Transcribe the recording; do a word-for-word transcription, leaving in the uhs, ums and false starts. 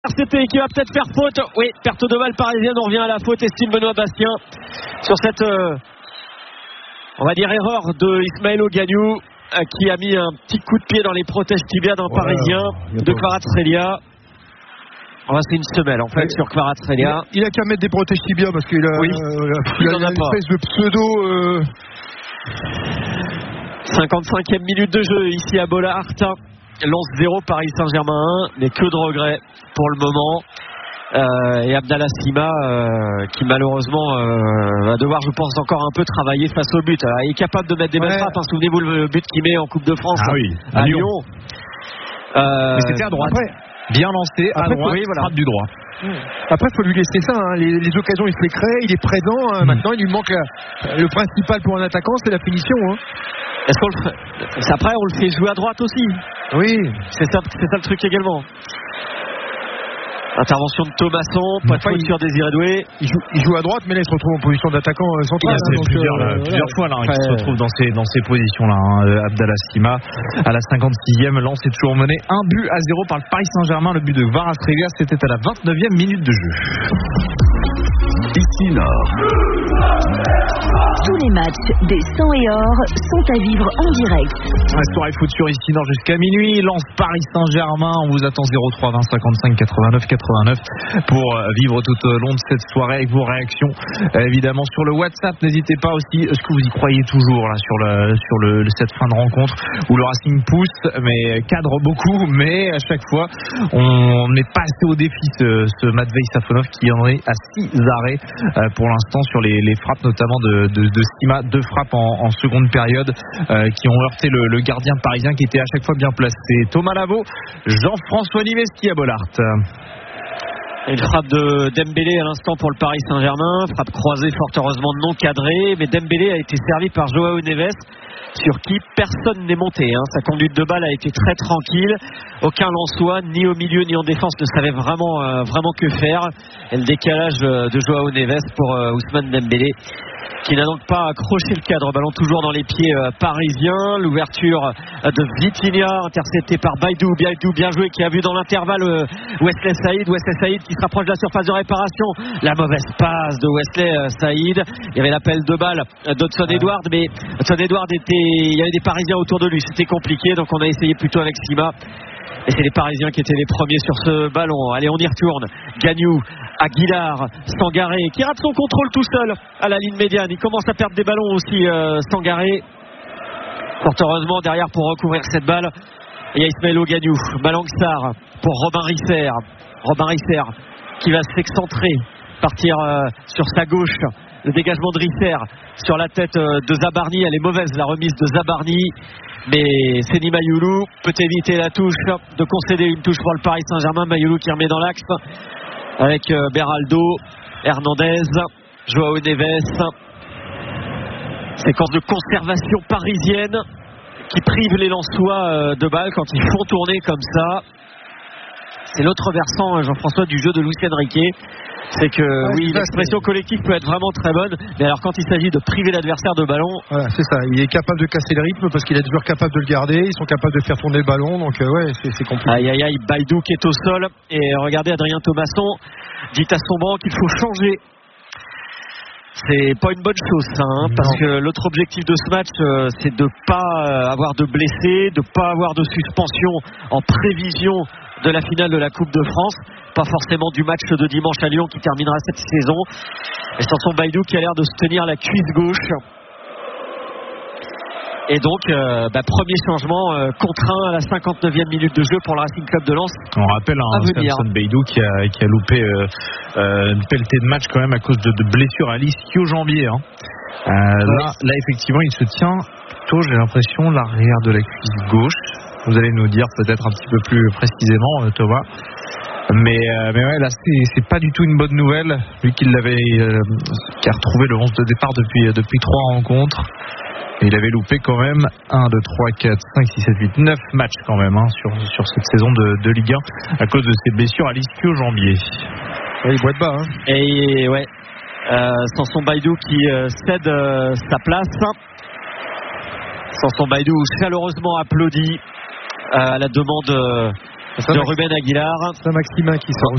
R C T qui va peut-être faire faute. Oui, perte de balle parisienne, on revient à la faute. Estime Benoît Bastien sur cette, euh, on va dire, erreur de Ismaël Ogagnou euh, qui a mis un petit coup de pied dans les protèges tibia d'un ouais, parisien de Kvaratskhelia. Oh, c'est une semelle en fait oui. sur Kvaratskhelia. Il a, a qu'à mettre des protèges tibia parce qu'il a, oui. euh, il a, il a une espèce de pseudo. Euh... cinquante-cinquième minute de jeu ici à Bollaert. Lance zéro, Paris Saint-Germain un, mais que de regrets pour le moment. Euh, et Abdallah Sima euh, qui malheureusement euh, va devoir, je pense, encore un peu travailler face au but. Alors, il est capable de mettre des ouais. belles frappes. Hein. Souvenez-vous le but qu'il met en Coupe de France ah oui, à, à Lyon. Lyon. Euh, mais c'était à droite. Après, bien lancé, à après, droite, oui, voilà. frappe du droit. Après, il faut lui laisser ça. Hein. Les, les occasions, il se les crée, il est présent. Hein. Mmh. Maintenant, il lui manque la, le principal pour un attaquant, c'est la finition. Hein. Est-ce qu'on le fait... Après, on le fait jouer à droite aussi. Oui, c'est ça, c'est ça le truc également. Intervention de Thomasson, pas de faute sur Désiré Doué. Il joue, il joue à droite, mais là il se retrouve en position d'attaquant central. Il y a hein, plusieurs, euh, là, plusieurs voilà. fois là, hein, qu'il se retrouve dans ces, dans ces positions-là. Hein. Abdallah Sima à la cinquante-sixième, Lens est toujours mené un but à zéro par le Paris Saint-Germain. Le but de Kvaratskhelia, c'était à la vingt-neuvième minute de jeu. Ici Nord. Tous les matchs des cent et or sont à vivre en direct. La soirée foot sur Ici Nord jusqu'à minuit. Lens Paris Saint-Germain. On vous attend zéro trois vingt cinquante-cinq quatre-vingt-neuf quatre-vingt-neuf pour vivre tout au long de cette soirée avec vos réactions. Euh, évidemment sur le WhatsApp, n'hésitez pas aussi. Est-ce que vous y croyez toujours là sur le sur le cette fin de rencontre où le Racing pousse, mais cadre beaucoup, mais à chaque fois on n'est pas assez au défi ce, ce Matvei Safonov qui en est à six arrêts euh, pour l'instant sur les, les frappes notamment de, de, de Sima, deux frappes en, en seconde période euh, qui ont heurté le, le gardien parisien qui était à chaque fois bien placé. Thomas Lavaux, Jean-François Liveski à Bollaert. Une frappe de Dembélé à l'instant pour le Paris Saint-Germain, frappe croisée fort heureusement non cadrée, mais Dembélé a été servi par Joao Neves sur qui personne n'est monté. Hein. Sa conduite de balle a été très tranquille. Aucun Lensois, ni au milieu ni en défense, ne savait vraiment, euh, vraiment que faire. Et le décalage de Joao Neves pour euh, Ousmane Dembélé, qui n'a donc pas accroché le cadre. Ballon toujours dans les pieds euh, parisiens. L'ouverture euh, de Vitinha, interceptée par Baïdou. Baïdou bien joué, qui a vu dans l'intervalle euh, Wesley Saïd. Wesley Saïd qui se rapproche de la surface de réparation. La mauvaise passe de Wesley euh, Saïd. Il y avait l'appel de balle euh, d'Hudson Edouard, mais Hudson Edouard était... il y avait des Parisiens autour de lui. C'était compliqué, donc on a essayé plutôt avec Sima. Et c'est les Parisiens qui étaient les premiers sur ce ballon. Allez, on y retourne. Gagnou, Aguilar, Sangaré, qui rate son contrôle tout seul à la ligne médiane. Il commence à perdre des ballons aussi, euh, Sangaré. Fort heureusement, derrière pour recouvrir cette balle, il y a Ismaël Ogagnou. Malang-Sarr pour Robin Risser. Robin Risser qui va s'excentrer, partir euh, sur sa gauche. Le dégagement de Risser sur la tête euh, de Zabarni. Elle est mauvaise, la remise de Zabarni. Mais Seny Mayoulou peut éviter la touche, de concéder une touche pour le Paris Saint-Germain. Mayoulou qui remet dans l'axe avec euh, Beraldo, Hernandez, Joao Neves. Séquence de conservation parisienne qui prive les Lensois euh, de balles quand ils font tourner comme ça. C'est l'autre versant, Jean-François, du jeu de Luis Enrique. C'est que ouais, oui, l'expression collective peut être vraiment très bonne, mais alors quand il s'agit de priver l'adversaire de ballon, voilà, c'est ça. Il est capable de casser le rythme parce qu'il est toujours capable de le garder. Ils sont capables de faire tourner le ballon, donc euh, ouais, c'est, c'est compliqué. Aïe aïe aïe, Baïdou qui est au sol et regardez Adrien Thomasson dit à son banc qu'il faut changer. C'est pas une bonne chose ça, hein, parce que l'autre objectif de ce match, euh, c'est de pas avoir de blessés, de pas avoir de suspension en prévision de la finale de la Coupe de France, pas forcément du match de dimanche à Lyon qui terminera cette saison. Et Samson Baïdou qui a l'air de se tenir la cuisse gauche. Et donc, euh, bah, premier changement euh, contraint à la cinquante-neuvième minute de jeu pour le Racing Club de Lens. On rappelle un Samson Baïdou qui a, qui a loupé euh, euh, une pelletée de match quand même à cause de, de blessures à l'ischio-jambier. Hein. Euh, ouais. là, là, effectivement, il se tient plutôt, j'ai l'impression, l'arrière de la cuisse gauche. Vous allez nous dire peut-être un petit peu plus précisément, Thomas. Mais, euh, mais ouais, là, c'est, c'est pas du tout une bonne nouvelle. Lui qui l'avait, euh, qui a retrouvé le onze de départ depuis, depuis trois rencontres. Et il avait loupé quand même un, deux, trois, quatre, cinq, six, sept, huit, neuf matchs quand même hein, sur, sur cette saison de, de Ligue un à cause de ses blessures à l'ischio-jambier. Ouais, il boit de bas. Hein. Et ouais, euh, Samson Baïdou qui euh, cède euh, sa place. Samson Baïdou chaleureusement applaudi à la demande de Ruben Aguilar. C'est Maximin qui sort.